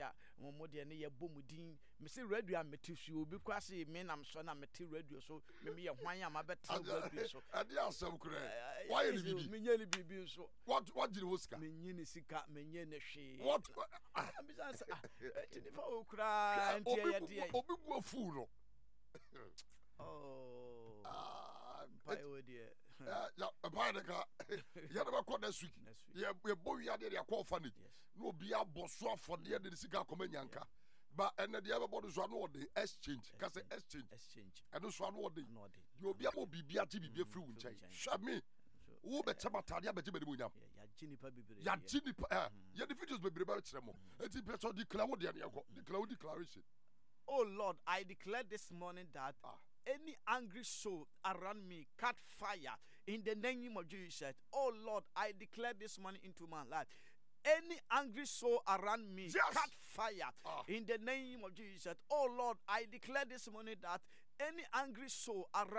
a mo de ne ye bomudin me se radio ametishu obi kwase me nam so na meti radio so me ye hwan a mabeta radio so ade asem kure why ni bibi me nyani bibi so what jiri Oscar me nyini sika me nyene hwe what ambisansa tini fa okra ntie ye de obi gu afu no oh pai odie ya pai de ka ya de ba next week ye bo ya de ya call funny no obi aboso afode ye de sika akoma nyanka ba ene de ebe bodo so no de exchange ka say exchange eno so no de you obi abo bibia ti bibia free wu nchen hwa me wo be tematade abete be de monyam ya jinipa bibire ya jinipa ya the videos bibire ba kire mo enti peso declare wo de ne yakọ declaration. Oh Lord, I declare this morning that any angry soul around me cut fire in the name of Jesus. Oh Lord, I declare this morning into my life. Any angry soul around me cut fire in the name of Jesus. Oh Lord, I declare this morning that any angry soul around